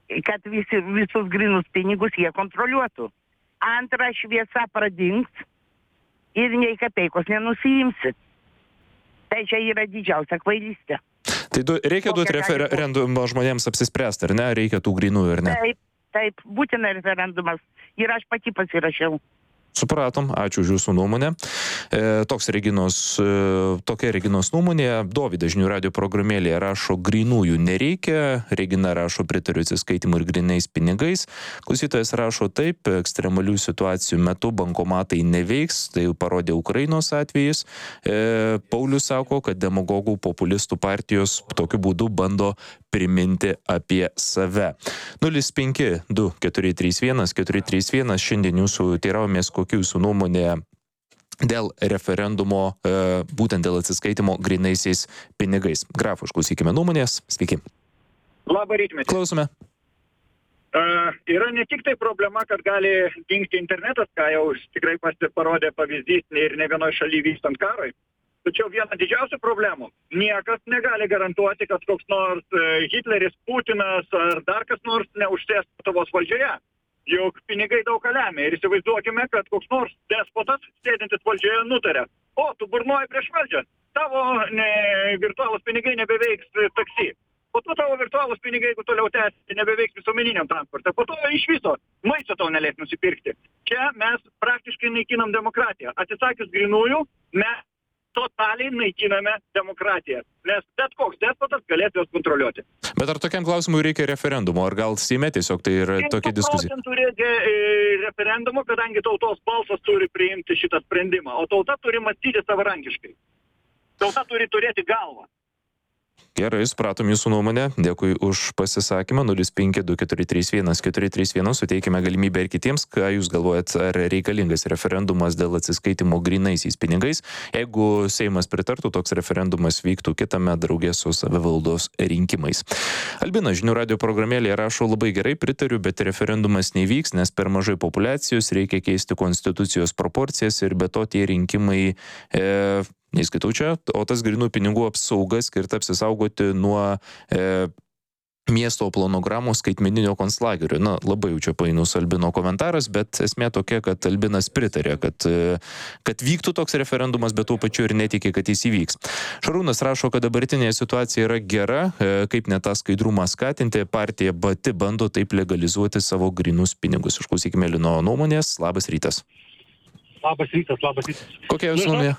kad visus grinus pinigus jie kontroliuotų. Antra, šviesa pradings ir nei kapeikos nenusiimsit. Tai čia yra didžiausia kvailystė. Tai reikia duoti referendumą žmonėms apsispręsti, ar ne? Reikia tų grynųjų, ar ne? Taip, būtina referendumas. Ir aš pati pasirašiau. Supratom, ačiū už jūsų nuomonę. Tokia Reginos nuomonė. Dovydas žinių radijo programėlėje rašo, grynųjų nereikia. Regina rašo, pritariu atsiskaitimui ir grynais pinigais. Klausytojas rašo, taip, ekstremalių situacijų metu bankomatai neveiks, tai parodė Ukrainos atvejis. Paulius sako, kad demagogų populistų partijos tokiu būdu bando priminti apie save. 052-431-431. Šiandien jūsų teiravomės, kokia jūsų nuomonė dėl referendumo, būtent dėl atsiskaitimo grynaisiais pinigais. Grafų, išklausykime nuomonės. Sveiki. Labą rytmetį. Klausome. Yra ne tik tai problema, kad gali dingti internetas, ką jau tikrai parodė pavyzdys ir ne vienoje šalyje vykstant karui. Tačiau viena didžiausių problemų. Niekas negali garantuoti, kad koks nors Hitleris, Putinas ar dar kas nors neužsės Lietuvos valdžioje. Juk pinigai daug ką lemia. Ir įsivaizduokime, kad koks nors despotas, sėdintis valdžioje, nutarė. O, tu burnoji prieš valdžią. Tavo virtualūs pinigai nebeveiks taksi. Po to tavo virtualūs pinigai, jeigu toliau tęsi, nebeveiks visuomeniniam transporte. Po to iš viso maisto tau neleis nusipirkti. Čia mes praktiškai naikinam demokratiją. Atsisakius grynųjų, mes totaliai naikiname demokratiją, nes bet koks despotas galėtų jos kontroliuoti. Bet ar tokiam klausimui reikia referendumo, ar gal Seime tiesiog tai yra tokia diskusija? 100% reikia referendumo, kadangi tautos balsas turi priimti šitą sprendimą, o tauta turi mąstyti savarankiškai. Tauta turi turėti galvą. Gerai, supratom jūsų nuomonę. Dėkui už pasisakymą. 052-431-431. Suteikime galimybę ir kitiems, ką jūs galvojat, ar reikalingas referendumas dėl atsiskaitimo grynaisiais pinigais. Jeigu Seimas pritartų, toks referendumas vyktų kitame drauge su savivaldos rinkimais. Albina žinių radijo programėlėje rašo, labai gerai, pritariu, bet referendumas nevyks, nes per mažai populiacijos, reikia keisti konstitucijos proporcijas ir be to tie rinkimai neįskaitau čia, o tas grynų pinigų apsauga skirta apsisaugoti nuo miesto planogramų skaitmeninio konclagerio. Na, labai jau čia painus Albino komentaras, bet esmė tokia, kad Albinas pritarė, kad vyktų toks referendumas, bet tuo pačiu ir netikė, kad jis įvyks. Šarūnas rašo, kad dabartinė situacija yra gera, kaip net tą skaidrumą skatinti, partija pati bando taip legalizuoti savo grynus pinigus. Išklausykime Lino nuomonės. Labas rytas. Labas rytas. Kokia jūsų nuomonė?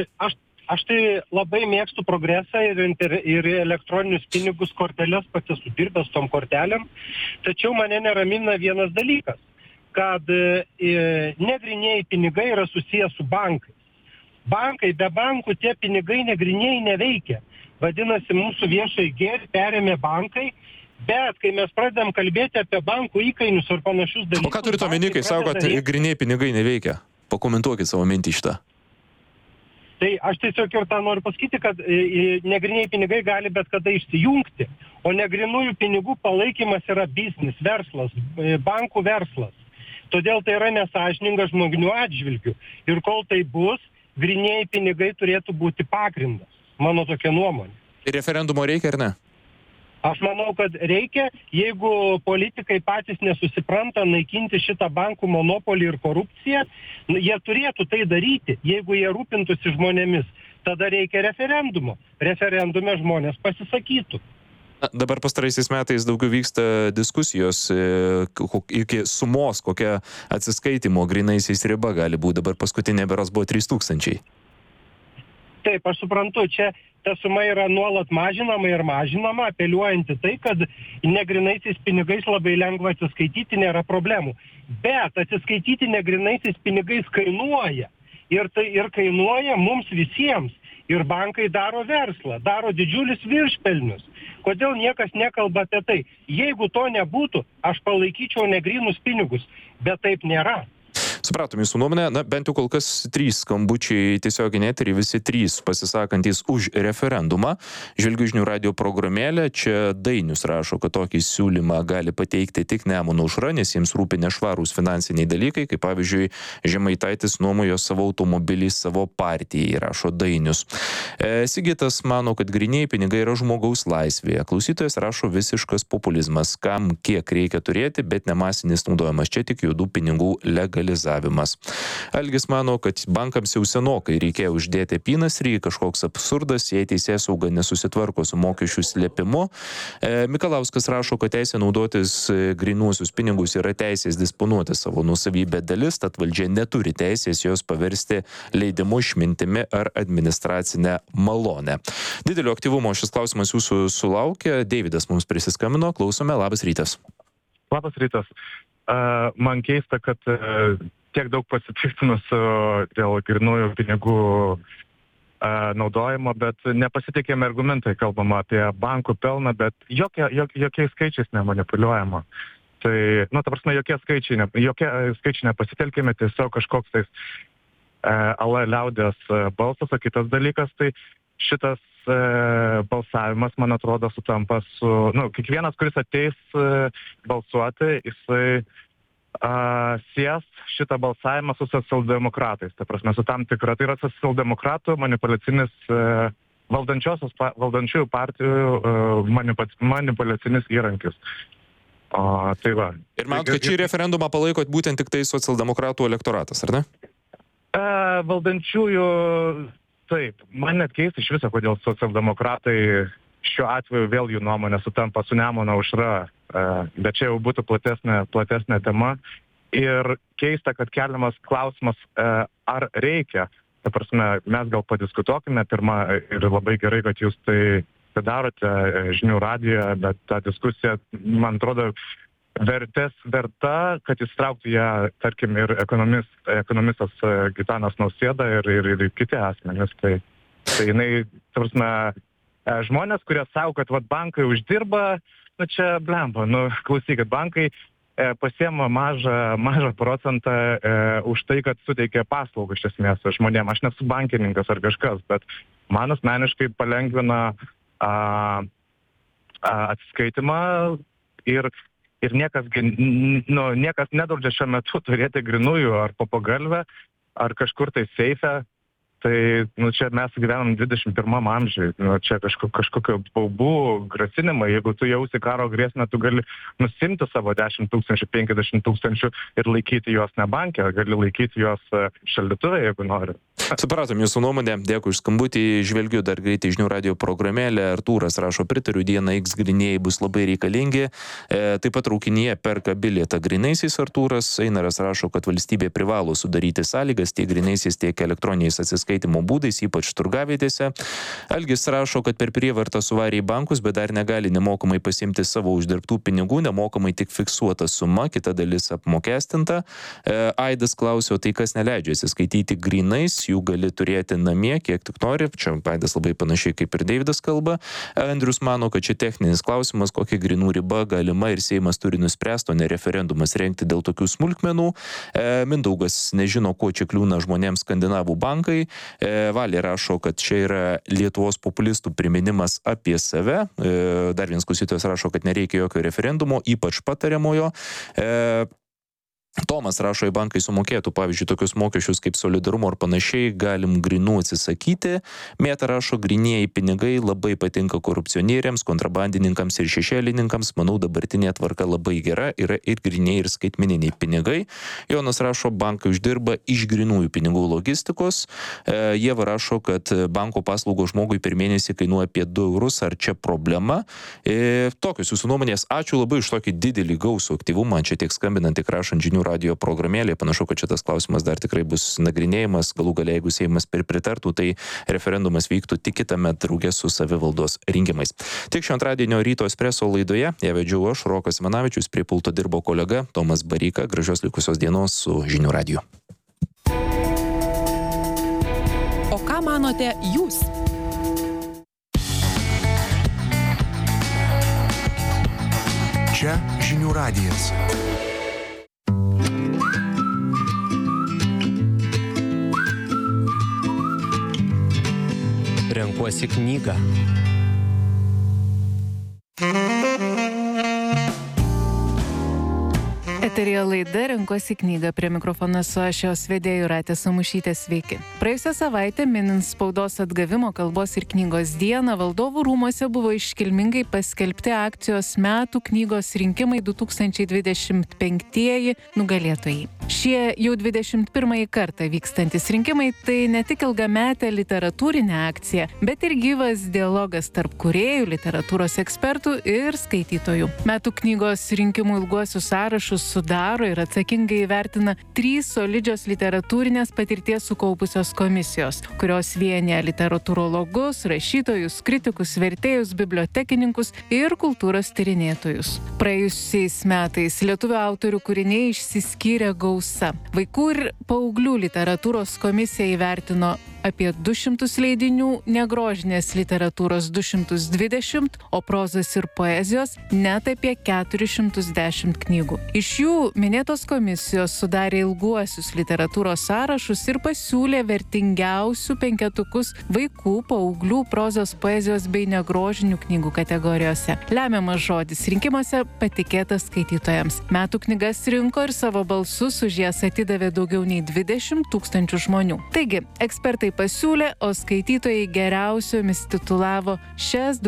Aš tai labai mėgstu progresą ir elektroninius pinigus, korteles pats esu dirbęs tom kortelėm. Tačiau mane neramina vienas dalykas, kad negrynieji pinigai yra susijęs su bankais. Be bankų tie pinigai negrynieji neveikia. Vadinasi, mūsų viešai gėrį perėmė bankai. Bet kai mes pradedam kalbėti apie bankų įkainius ir panašius dalykus... O ką turite omeny, kai sako, kad grynieji pinigai neveikia? Pakomentuokit savo mintį šitą. Tai aš tiesiog ir tą noriu pasakyti, kad negriniai pinigai gali bet kada išsijungti, o negrinųjų pinigų palaikymas yra biznis, verslas, bankų verslas. Todėl tai yra nesąžininga žmonių atžvilgių. Ir kol tai bus, grynieji pinigai turėtų būti pagrindas. Mano tokia nuomonė. Referendumo reikia ar ne? Aš manau, kad reikia, jeigu politikai patys nesusipranta naikinti šitą bankų monopolį ir korupciją, jie turėtų tai daryti, jeigu jie rūpintųsi žmonėmis. Tada reikia referendumo. Referendume žmonės pasisakytų. Dabar pastaraisiais metais daugiau vyksta diskusijos iki sumos, kokia atsiskaitimo grynaisiais riba gali būti. Dabar paskutinė beros buvo 3000. Taip, aš suprantu, čia ta suma yra nuolat mažinama, apeliuojanti tai, kad negrinaisiais pinigais labai lengva atsiskaityti, nėra problemų. Bet atsiskaityti negrinaisiais pinigais kainuoja. Ir tai ir kainuoja mums visiems. Ir bankai daro verslą, daro didžiulius viršpelnius. Kodėl niekas nekalba apie tai? Jeigu to nebūtų, aš palaikyčiau negrynus pinigus, bet taip nėra. Supratom jūsų nuomonę, bent jau kol kas 3 skambučiai tiesioginį eterį, visi 3 pasisakantys už referendumą. Žvelgiu žinių radio programėlę, čia Dainius rašo, kad tokį siūlymą gali pateikti tik Nemuno aušra, nes jiems rūpi nešvarūs finansiniai dalykai, kaip pavyzdžiui Žemaitaitis nuomojo savo automobilį savo partijai, rašo Dainius. Sigitas mano, kad grynieji pinigai yra žmogaus laisvėje. Klausytojas rašo visiškas populizmas, kam kiek reikia turėti, bet ne masinis naudojimas. Čia tik juodų pinigų legalizavimas. Algis mano, kad bankams jau senokai reikėjo uždėti apynasrį, kažkoks absurdas, jei teisėsauga nesusitvarko su mokesčių slėpimu. Mikalauskas rašo, kad teisė naudotis grynuosius pinigus yra teisės disponuoti savo nuosavybę dalis, tad valdžia neturi teisės jos paversti leidimu, išmintimi ar administracinę malonę. Didelio aktyvumo šis klausimas jūsų sulaukia. Deividas mums prisiskambino, klausome, labas rytas. Labas rytas. Man keista, kad tiek daug pasipiktinusių dėl grynųjų pinigų naudojimo, bet nepasitikėme argumentai, kalbama apie bankų pelną, bet jokiais skaičiais nemanipuliuojama. Tai, ta prasme, jokie skaičiai nepasitelkime, tiesiog kažkoks tais liaudės balsas, o kitas dalykas, tai šitas balsavimas, man atrodo, sutampa su, kiekvienas, kuris ateis balsuoti, jisai sies šitą balsavimą su socialdemokratais. Ta prasme, su tam tikra, tai yra socialdemokratų manipuliacinis, valdančiųjų partijų manipuliacinis įrankis. Tai va. Ir manot, kad šį referendumą palaikot būtent tik tai socialdemokratų elektoratas, ar ne? Valdančiųjų, taip. Man net keista iš viso, kodėl socialdemokratai šiuo atveju vėl jų nuomonė sutampa su Nemuno aušra, bet čia jau būtų platesnė tema. Ir keista, kad keliamas klausimas, ar reikia. Ta prasme, mes gal padiskutuokime pirmą ir labai gerai, kad jūs tai darote žinių radijoje, bet ta diskusija, man atrodo, verta, kad įstrauktų ją, tarkim, ir ekonomistas Gitanas Nausėda ir kiti asmenys. Tai jinai, ta prasme, žmonės, kurie sako, kad bankai uždirba, čia blemba, klausykit, bankai pasiema mažą procentą už tai, kad suteikia paslaugą iš esmės žmonėm. Aš nesu bankininkas ar kažkas, bet man asmeniškai palengvina atsiskaitimą ir niekas nedraudžia šiuo metu turėti grynųjų ar po pagalvę, ar kažkur tai seife. Tai čia mes gyvenam 21 amžiui. Čia kažkokio baubų grasinimai. Jeigu tu jausi karo grėsmę, tu gali nusimti savo 10 000, 50 000 ir laikyti juos ne banke, gali laikyti juos šaldytuvėje, jeigu nori. Supratom jūsų nuomonę, dėkui už skambutį, žvelgiu dar greitai žinių radio programėlę. Artūras rašo, pritariu, dieną X grynieji bus labai reikalingi. Taip pat traukinyje perka bilietą grynaisiais Artūras. Einaras rašo, kad valstybė privalo sudaryti sąlygas tiek grynaisiais, tiek elektroniniais atsiskaitimo būdais, ypač turgavietėse. Algis rašo, kad per prievartą suvarė į bankus, bet dar negali nemokamai pasiimti savo uždirbtų pinigų, nemokamai tik fiksuota suma, kita dalis apmokestinta. Aidas klausė, tai kas neleidžia atsiskaityti grynais, jų gali turėti namie, kiek tik nori. Čia Aidas labai panašiai kaip ir Deividas kalba. Andrius mano, kad čia techninis klausimas, kokia grynų riba galima ir Seimas turi nuspręsti, o ne referendumas rengti dėl tokių smulkmenų. Mindaugas nežino, ko čia kliūna žmonėms skandinavų bankai. Valė rašo, kad čia yra Lietuvos populistų priminimas apie save. Dar vienas klausytojas rašo, kad nereikia jokio referendumo, ypač patariamojo. Tomas rašo, į bankai sumokėtų, pavyzdžiui, tokius mokesčius kaip solidarumo ar panašiai, galim grynų atsisakyti. Mėta rašo, grynieji pinigai labai patinka korupcionieriams, kontrabandininkams ir šešėlininkams. Manau, dabartinė tvarka labai gera, yra ir grynieji, ir skaitmeniniai pinigai. Jonas rašo, bankai uždirba iš grynųjų pinigų logistikos. Ieva rašo, kad banko paslaugos žmogui per mėnesį kainuoja apie 2 eurus, ar čia problema. Tokios jūsų nuomonės. Ačiū labai už tokį didelį gausų aktyvumą, čia tiek skambinant, tiek rašant žinių radio programėlė. Panašu, kad šitas klausimas dar tikrai bus nagrinėjimas. Galų gale, jeigu Seimas pritartų, tai referendumas vyktų tik kitąmet drauge su savivaldos rinkimais. Tik šio antradienio ryto espreso laidoje ją vedžiau aš, Rokas Simanavičius, prie pulto dirbo kolega Tomas Bareika. Gražios likusios dienos su žinių radiju. O ką manote jūs? Čia žinių radijas. Renkuosi knygą. Eterija laida Renkuosi knygą. Prie mikrofono su aš jos vedėja Jūratė Samušytė. Sveiki. Praėjusią savaitę, minint spaudos atgavimo kalbos ir knygos dieną, Valdovų rūmuose buvo iškilmingai paskelbti akcijos metų knygos rinkimai 2025 nugalėtojai. Šie jau 21 kartą vykstantis rinkimai tai ne tik ilgametė literatūrinė akcija, bet ir gyvas dialogas tarp kūrėjų, literatūros ekspertų ir skaitytojų. Metų knygos rinkimų ilguosius sąrašus sudaro ir atsakingai įvertina 3 solidžios literatūrinės patirties sukaupusios komisijos, kurios vienija literatūrologus, rašytojus, kritikus, vertėjus, bibliotekininkus ir kultūros tyrinėtojus. Praėjusiais metais lietuvių autorių kūriniai išsiskyrė gausa. Vaikų ir paauglių literatūros komisija įvertino apie 200 leidinių, negrožinės literatūros 220, o prozos ir poezijos net apie 410 knygų. Iš jų minėtos komisijos sudarė ilguosius literatūros sąrašus ir pasiūlė vertingiausių penketukus vaikų, paauglių, prozos, poezijos bei negrožinių knygų kategorijose. Lemiamas žodis rinkimuose patikėtas skaitytojams. Metų knygas rinko ir savo balsus už jas atidavė daugiau nei 20 000 žmonių. Taigi, ekspertai pasiūlė, o skaitytojai geriausiomis titulavo šias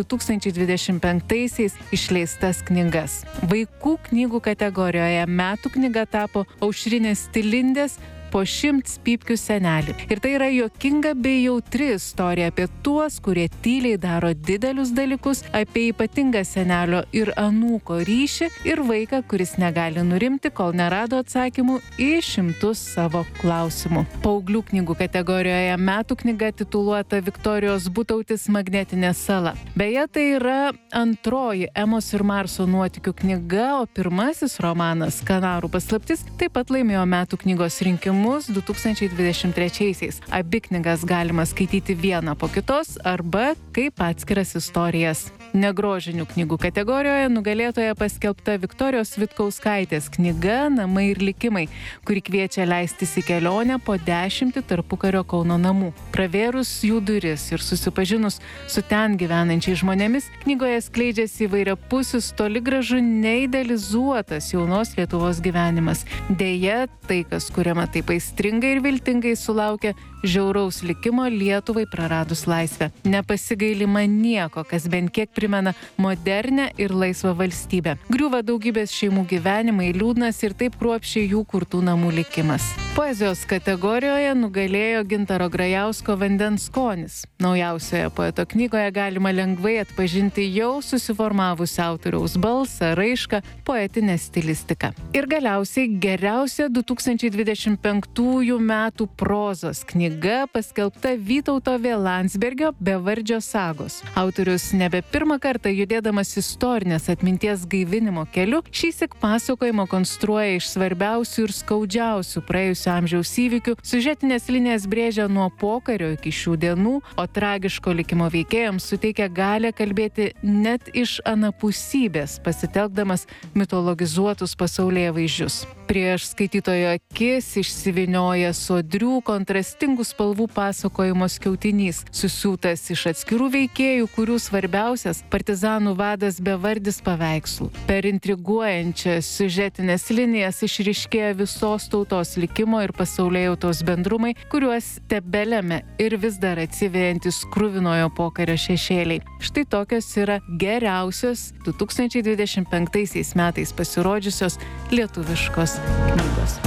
2025-aisiais išleistas knygas. Vaikų knygų kategorijoje metų knyga tapo Aušrinės Tilindės Po 100 pypkių senelį. Ir tai yra juokinga bei jautri istorija apie tuos, kurie tyliai daro didelius dalykus, apie ypatingą senelio ir anūko ryšį ir vaiką, kuris negali nurimti, kol nerado atsakymų į šimtus savo klausimų. Paauglių knygų kategorijoje metų knyga tituluota Viktorijos Butautis Magnetinė sala. Beje, tai yra antroji Emos ir Marso nuotykių knyga, o pirmasis romanas Kanarų paslaptis taip pat laimėjo metų knygos rinkimus 2023-aisiais. Abi knygas galima skaityti vieną po kitos arba kaip atskiras istorijas. Negrožinių knygų kategorijoje nugalėtoja paskelbta Viktorijos Vitkauskaitės knyga Namai ir likimai, kuri kviečia leistis į kelionę po 10 tarpukario Kauno namų. Pravėrus jų duris ir susipažinus su ten gyvenančiais žmonėmis, knygoje skleidžiasi įvairiapusis, toli gražu neidealizuotas jaunos Lietuvos gyvenimas. Deja, tai, kas kuriama taip aistringai ir viltingai, sulaukia žiauraus likimo Lietuvai praradus laisvę. Nepasigailima nieko, kas bent kiek primena modernę ir laisvą valstybę. Griūva daugybės šeimų gyvenimai, liūdnas ir taip kruopščiai jų kurtų namų likimas. Poezijos kategorijoje nugalėjo Gintaro Grajausko Vandens skonis. Naujausioje poeto knygoje galima lengvai atpažinti jau susiformavusią autoriaus balsą, raišką, poetinę stilistiką. Ir galiausiai geriausia 2025 metų prozos knyga paskelbta Vytauto V. Landsbergio Bevardžio sagos. Autorius nebe pirmą kartą judėdamas istorinės atminties gaivinimo keliu, šįsyk pasakojimo konstruoja iš svarbiausių ir skaudžiausių praėjusio amžiaus įvykių, siužetinės linijas brėžia nuo pokario iki šių dienų, o tragiško likimo veikėjams suteikia galią kalbėti net iš anapusybės, pasitelkdamas mitologizuotus pasaulėvaizdžius. Prieš skaitytojo akis išsivynioja sodrių, kontrastingų spalvų pasakojimo skiautinys, susiūtas iš atskirų veikėjų, kurių svarbiausias partizanų vadas Bevardis paveikslų. Per intriguojančias siužetinės linijas išryškėja visos tautos likimo ir pasaulėjautos bendrumai, kuriuos tebelėme ir vis dar atsivejantis kruvinojo pokario šešėliai. Štai tokios yra geriausios 2025 metais pasirodžiusios lietuviškos knygos.